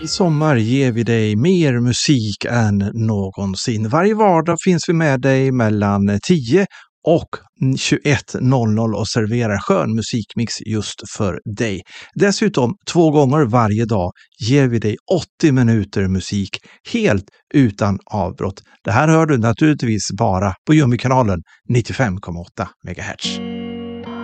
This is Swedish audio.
I sommar ger vi dig mer musik än någonsin. Varje vardag finns vi med dig mellan 10 och 21.00 och serverar skön musikmix just för dig. Dessutom 2 gånger varje dag ger vi dig 80 minuter musik helt utan avbrott. Det här hör du naturligtvis bara på Jummikanalen 95,8 MHz.